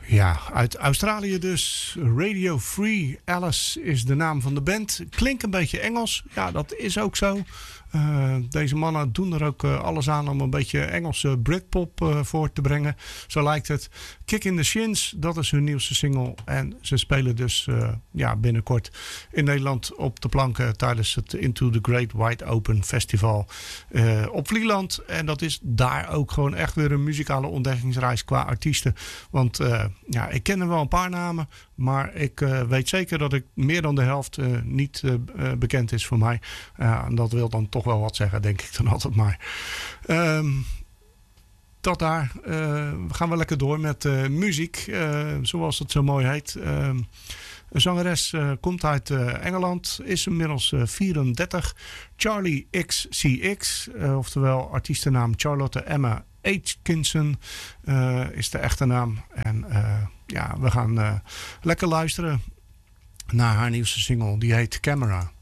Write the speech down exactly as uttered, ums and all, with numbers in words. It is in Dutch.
Ja, uit Australië dus. Radio Free Alice is de naam van de band. Klinkt een beetje Engels. Ja, dat is ook zo. Uh, deze mannen doen er ook uh, alles aan om een beetje Engelse Britpop uh, voor te brengen. Zo lijkt het. Kick in the Shins, dat is hun nieuwste single. En ze spelen dus uh, ja, binnenkort in Nederland op de planken tijdens het Into the Great Wide Open Festival uh, op Vlieland. En dat is daar ook gewoon echt weer een muzikale ontdekkingsreis qua artiesten. Want uh, ja, ik ken er wel een paar namen. Maar ik uh, weet zeker dat ik meer dan de helft uh, niet uh, uh, bekend is voor mij. Uh, en dat wil dan toch wel wat zeggen, denk ik dan altijd maar. Um, dat daar. Uh, we gaan wel lekker door met uh, muziek. Uh, zoals het zo mooi heet. Uh, een zangeres uh, komt uit uh, Engeland. Is inmiddels uh, vierendertig. Charlie X C X. Uh, oftewel artiestennaam Charlotte Emma Aitkinson uh, is de echte naam. En uh, ja, we gaan uh, lekker luisteren naar haar nieuwste single. Die heet Camera.